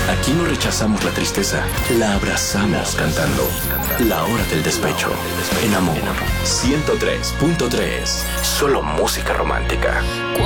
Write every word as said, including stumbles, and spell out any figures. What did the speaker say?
Aquí no rechazamos la tristeza, la abrazamos cantando. La hora del despecho. En Amor ciento tres punto tres. Solo música romántica.